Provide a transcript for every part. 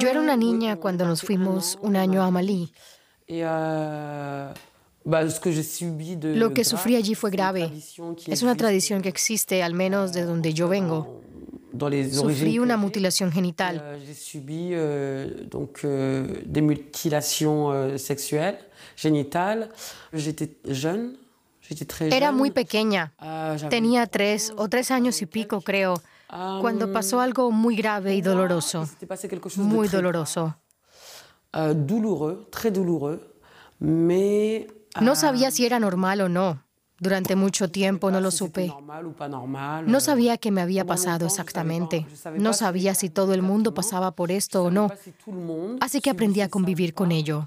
Yo era una niña cuando nos fuimos un año a Malí. Lo que sufrí allí fue grave. Es una tradición que existe, al menos de donde yo vengo. Sufrí una mutilación genital. Des mutilations sexuelles, génitales. Era muy pequeña. Tenía 3 años y pico, creo, cuando pasó algo muy grave y doloroso. Muy doloroso. Douloureux, très douloureux, mais... No sabía si era normal o no. Durante mucho tiempo no lo supe. No sabía qué me había pasado exactamente. No sabía si todo el mundo pasaba por esto o no. Así que aprendí a convivir con ello.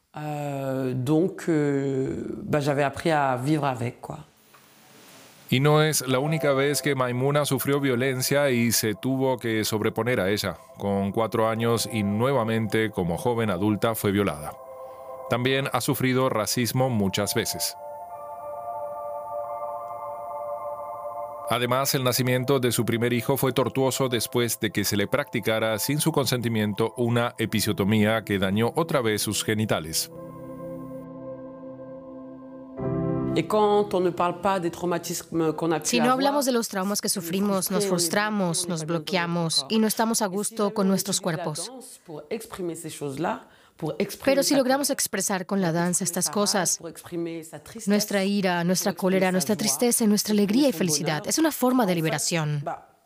J'avais appris à vivre avec, quoi. Y no es la única vez que Maimuna sufrió violencia y se tuvo que sobreponer a ella. Con 4 años y nuevamente como joven adulta fue violada. También ha sufrido racismo muchas veces. Además, el nacimiento de su primer hijo fue tortuoso después de que se le practicara sin su consentimiento una episiotomía que dañó otra vez sus genitales. Si no hablamos de los traumas que sufrimos, nos frustramos, nos bloqueamos y no estamos a gusto con nuestros cuerpos. Pero si logramos expresar con la danza estas cosas, nuestra ira, nuestra cólera, nuestra tristeza, nuestra alegría y felicidad, es una forma de liberación.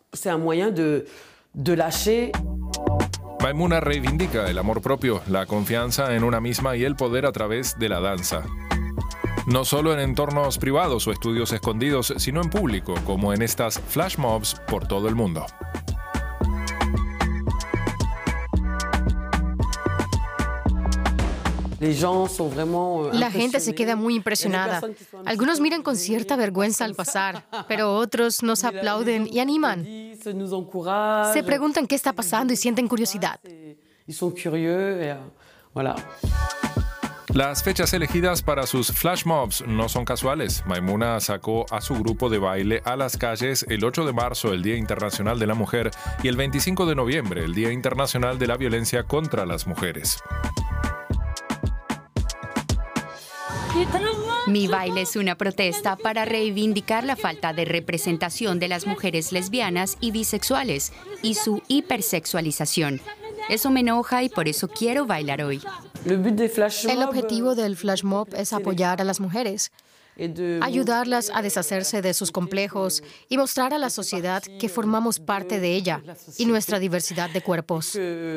Maimuna reivindica el amor propio, la confianza en una misma y el poder a través de la danza. No solo en entornos privados o estudios escondidos, sino en público, como en estas flash mobs por todo el mundo. La gente se queda muy impresionada. Algunos miran con cierta vergüenza al pasar, pero otros nos aplauden y animan. Se preguntan qué está pasando y sienten curiosidad. Las fechas elegidas para sus flash mobs no son casuales. Maimuna sacó a su grupo de baile a las calles el 8 de marzo, el Día Internacional de la Mujer, y el 25 de noviembre, el Día Internacional de la Violencia contra las Mujeres. Mi baile es una protesta para reivindicar la falta de representación de las mujeres lesbianas y bisexuales y su hipersexualización. Eso me enoja y por eso quiero bailar hoy. El objetivo del flash mob es apoyar a las mujeres, ayudarlas a deshacerse de sus complejos y mostrar a la sociedad que formamos parte de ella y nuestra diversidad de cuerpos.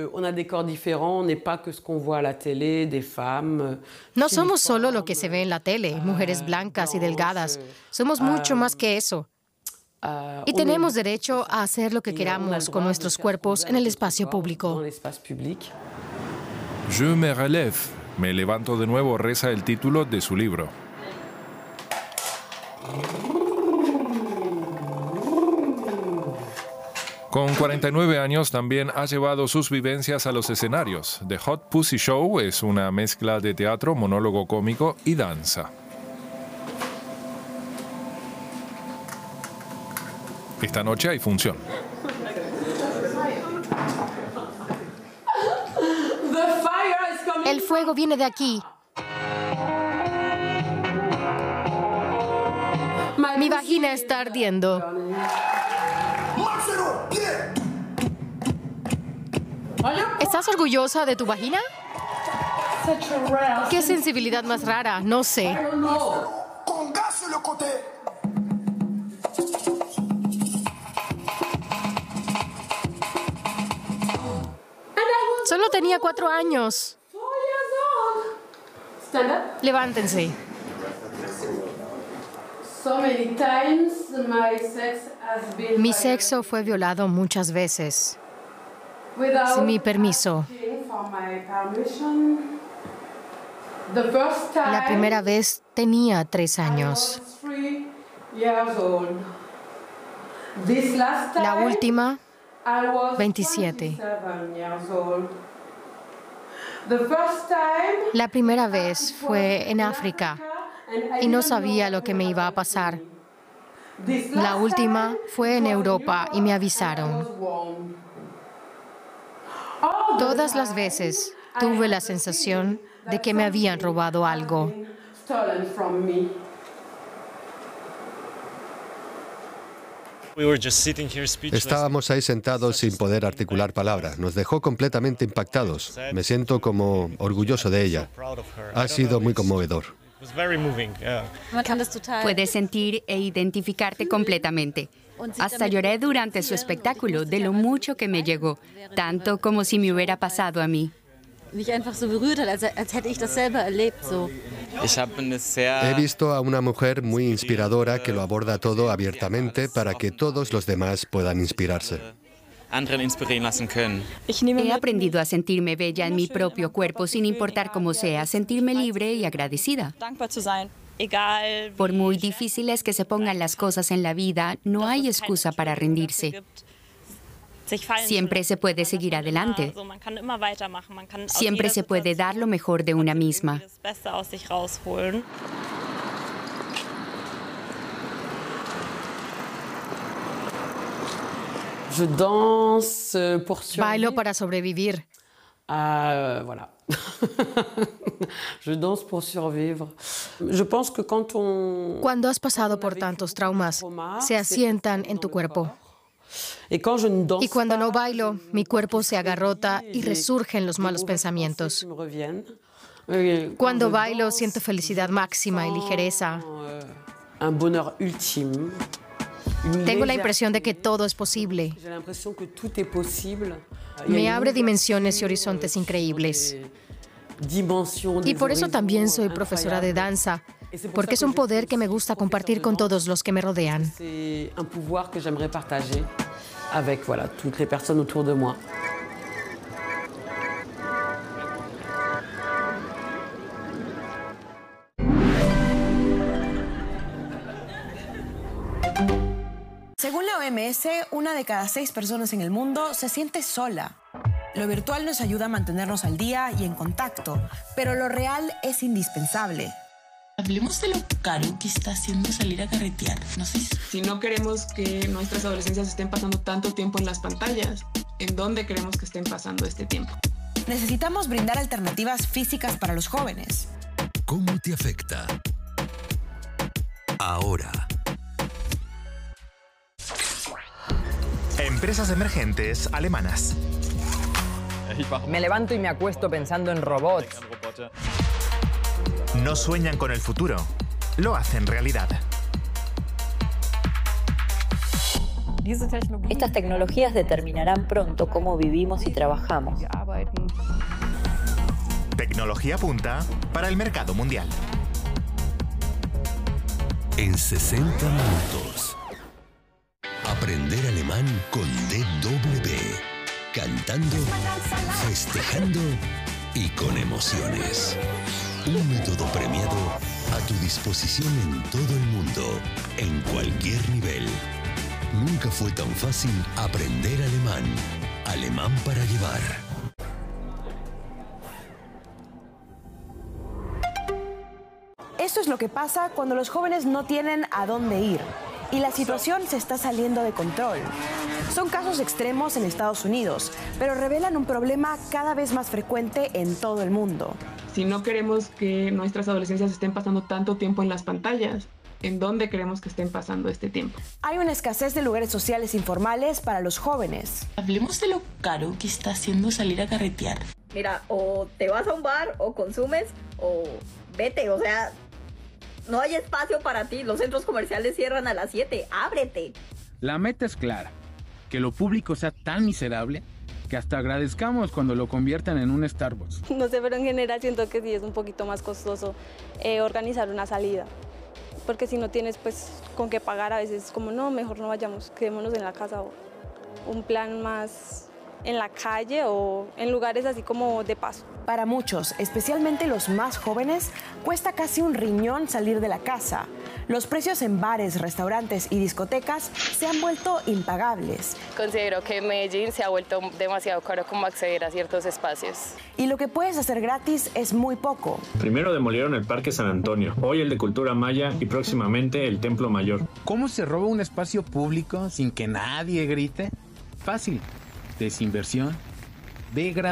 No somos solo lo que se ve en la tele, mujeres blancas y delgadas. Somos mucho más que eso. Y tenemos derecho a hacer lo que queramos con nuestros cuerpos en el espacio público. Je me relève, me levanto de nuevo, reza el título de su libro. Con 49 años también ha llevado sus vivencias a los escenarios. The Hot Pussy Show es una mezcla de teatro, monólogo cómico y danza. Esta noche hay función. El fuego viene de aquí. Mi vagina está ardiendo. ¿Estás orgullosa de tu vagina? ¿Qué sensibilidad más rara? No sé. Solo tenía 4 años. Levántense. Mi sexo fue violado muchas veces, sin mi permiso. La primera vez tenía 3 años. La última, 27. La primera vez fue en África y no sabía lo que me iba a pasar. La última fue en Europa y me avisaron. Todas las veces tuve la sensación de que me habían robado algo. Estábamos ahí sentados sin poder articular palabra. Nos dejó completamente impactados. Me siento como orgulloso de ella. Ha sido muy conmovedor. Puedes sentir e identificarte completamente. Hasta lloré durante su espectáculo de lo mucho que me llegó, tanto como si me hubiera pasado a mí. He visto a una mujer muy inspiradora que lo aborda todo abiertamente para que todos los demás puedan inspirarse. He aprendido a sentirme bella en mi propio cuerpo sin importar cómo sea, sentirme libre y agradecida. Por muy difíciles que se pongan las cosas en la vida, no hay excusa para rendirse. Siempre se puede seguir adelante. Siempre se puede dar lo mejor de una misma. Bailo para sobrevivir. Voilà. Je danse pour survivre. Je pense que Cuando has pasado por tantos traumas, se asientan en tu cuerpo. Y cuando no bailo, mi cuerpo se agarrota y resurgen los malos pensamientos. Cuando bailo, siento felicidad máxima y ligereza. Tengo la impresión de que todo es posible. Me abre dimensiones y horizontes increíbles. Y por eso también soy profesora de danza, porque es un poder que me gusta compartir con todos los que me rodean. Avec voilà, toutes les personnes autour de moi. Según la OMS, 1 de cada 6 personas en el mundo se siente sola. Lo virtual nos ayuda a mantenernos al día y en contacto, pero lo real es indispensable. Hablemos de lo caro que está haciendo salir a carretear. No sé si no queremos que nuestras adolescencias estén pasando tanto tiempo en las pantallas, ¿en dónde queremos que estén pasando este tiempo? Necesitamos brindar alternativas físicas para los jóvenes. ¿Cómo te afecta? Ahora. Empresas emergentes alemanas. Me levanto y me acuesto pensando en robots. No sueñan con el futuro, lo hacen realidad. Estas tecnologías determinarán pronto cómo vivimos y trabajamos. Tecnología punta para el mercado mundial. En 60 minutos. Aprender alemán con DW. Cantando, festejando y con emociones. Un método premiado a tu disposición en todo el mundo, en cualquier nivel. Nunca fue tan fácil aprender alemán. Alemán para llevar. Esto es lo que pasa cuando los jóvenes no tienen a dónde ir y la situación se está saliendo de control. Son casos extremos en Estados Unidos, pero revelan un problema cada vez más frecuente en todo el mundo. Si no queremos que nuestras adolescencias estén pasando tanto tiempo en las pantallas, ¿en dónde queremos que estén pasando este tiempo? Hay una escasez de lugares sociales informales para los jóvenes. Hablemos de lo caro que está haciendo salir a carretear. Mira, o te vas a un bar o consumes o vete, o sea, no hay espacio para ti. Los centros comerciales cierran a las 7. ¡Ábrete! La meta es clara, que lo público sea tan miserable que hasta agradezcamos cuando lo conviertan en un Starbucks. No sé, pero en general siento que sí es un poquito más costoso organizar una salida. Porque si no tienes pues con qué pagar, a veces como no, mejor no vayamos, quedémonos en la casa o un plan más en la calle o en lugares así como de paso. Para muchos, especialmente los más jóvenes, cuesta casi un riñón salir de la casa. Los precios en bares, restaurantes y discotecas se han vuelto impagables. Considero que en Medellín se ha vuelto demasiado caro como acceder a ciertos espacios. Y lo que puedes hacer gratis es muy poco. Primero demolieron el Parque San Antonio, hoy el de Cultura Maya y próximamente el Templo Mayor. ¿Cómo se roba un espacio público sin que nadie grite? Fácil. Desinversión, Ve